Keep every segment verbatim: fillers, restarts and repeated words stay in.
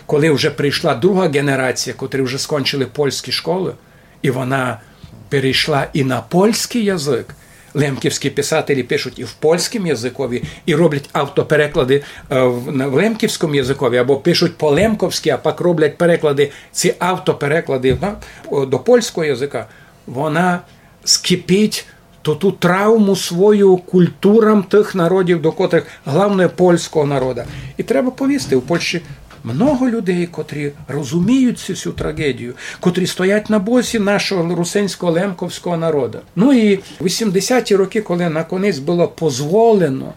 коли вже прийшла друга генерація, котрі вже скончили польські школи, і вона перейшла і на польський язик, лемківські писателі пишуть і в польському язикові, і роблять автопереклади в лемківському язикові, або пишуть по-лемковськи, а пак роблять переклади, ці автопереклади до польського язика, вона скипить то ту травму свою культурам тих народів, до котрих, головне, польського народу. І треба повісти, у Польщі много людей, котрі розуміють цю, цю трагедію, котрі стоять на боці нашого русинського лемковського народу. Ну і в вісімдесяті роки, коли наконець було дозволено,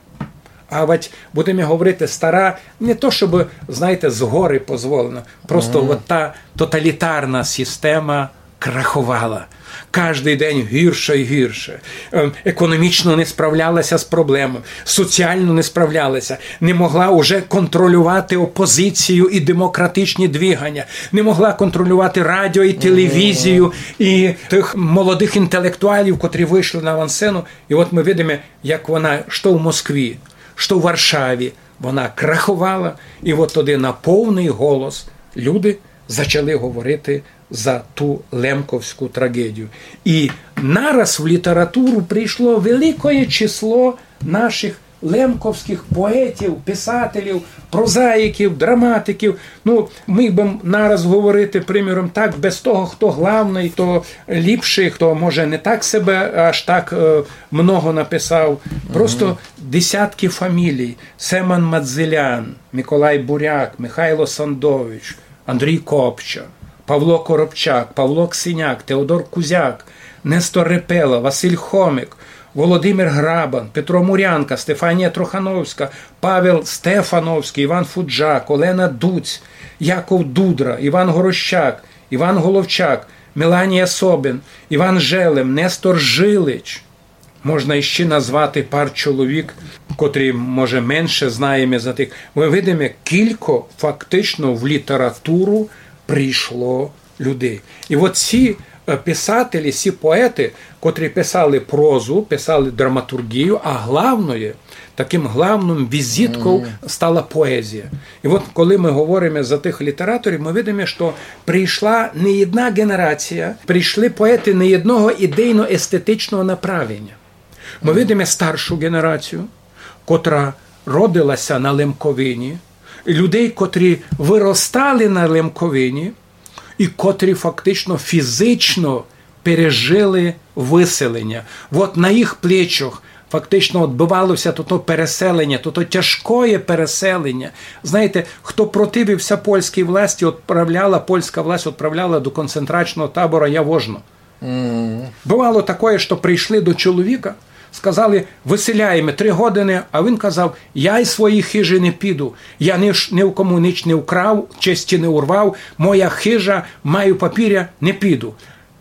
а ведь, будемо говорити, стара, не то, щоб, знаєте, згори дозволено, просто mm. от та тоталітарна система крахувала. Кожний день гірше і гірше. Економічно не справлялася з проблемою, соціально не справлялася, не могла уже контролювати опозицію і демократичні двигання, не могла контролювати радіо і телевізію і тих молодих інтелектуалів, котрі вийшли на авансцену. І от ми бачимо, як вона, що в Москві, що в Варшаві, вона крахувала, і от тоді на повний голос люди почали говорити за ту лемковську трагедію. І нараз в літературу прийшло велике число наших лемковських поетів, писателів, прозаїків, драматиків. Ну, ми б нараз говорити, приміром, так, без того, хто главний, хто ліпший, хто, може, не так себе аж так е, много написав. Просто угу. десятки фамілій. Семен Мадзелян, Миколай Буряк, Михайло Сандович, Андрій Копча, Павло Коробчак, Павло Ксеняк, Теодор Кузяк, Нестор Репела, Василь Хомик, Володимир Грабан, Петро Мурянка, Стефанія Трохановська, Павел Стефановський, Іван Фуджак, Олена Дуць, Яков Дудра, Іван Горощак, Іван Головчак, Меланія Собин, Іван Желем, Нестор Жилич. Можна іще назвати пар чоловік, котрі, може, менше знаємо за тих. Ми видимо, кілько фактично в літературу прийшло людей. І от ці писателі, ці поети, котрі писали прозу, писали драматургію, а головною, таким главним візитком стала поезія. І от коли ми говоримо за тих літераторів, ми бачимо, що прийшла не одна генерація, прийшли поети не одного ідейно-естетичного направлення. Ми бачимо старшу генерацію, котра родилася на Лемковині, людей, котрі виростали на Лемковині, і котрі фактично фізично пережили виселення. От на їх плечах фактично відбувалося то переселення, то тяжке переселення. Знаєте, хто противився польській власті, відправляла, польська власть відправляла до концентраційного табору Явожно. Mm. Бувало таке, що прийшли до чоловіка, сказали, виселяємо три години, а він казав, я із своїх хижі не піду, я ні, ні в кому ніч не вкрав, честі не урвав, моя хижа, маю папіря, не піду.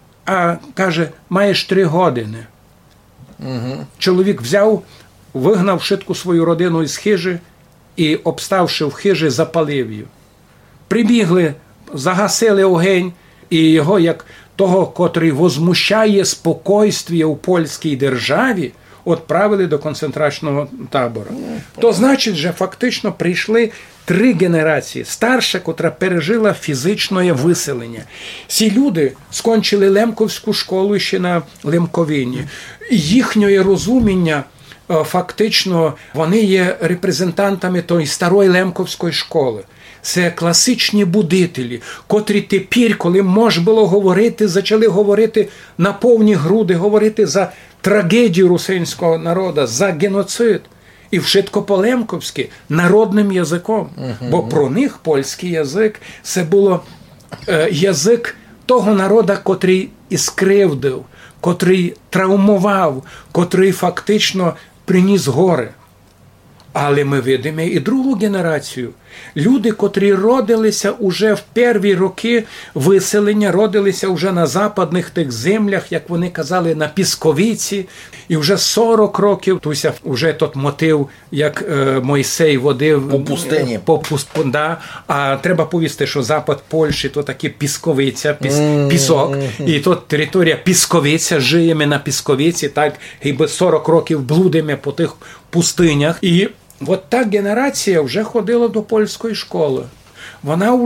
А каже, маєш три години. Угу. Чоловік взяв, вигнав швидку свою родину із хижі і, обставши в хижі, запалив її. Прибігли, загасили огонь, і його, як того, котрий возмущає спокійстві у польській державі, відправили до концентраційного табору. То значить, що фактично прийшли три генерації. Старша, котра пережила фізичне виселення. Ці люди скончили Лемковську школу ще на Лемковині. Їхнє розуміння, фактично, вони є репрезентантами тої старої Лемковської школи. Це класичні будителі, котрі тепер, коли можна було говорити, почали говорити на повні груди, говорити за трагедію русинського народу, за геноцид. І вшитко по-лемковськи, народним язиком. Uh-huh. Бо про них польський язик – це було е, язик того народу, котрий іскривдив, котрий травмував, котрий фактично приніс горе. Але ми видимо і другу генерацію. Люди, котрі родилися уже в перві роки виселення, родилися вже на западних тих землях, як вони казали, на Пісковиці. І вже сорок років, туся вже тот мотив, як е, Мойсей водив по пустині. По пуст... да. А треба повісти, що запад Польщі, то таке Пісковиця, піс... mm-hmm. пісок. І тут територія Пісковиця, жиємо на Пісковиці, так, і сорок років блудимо по тих пустинях. І от та генерація вже ходила до польської школи. Вона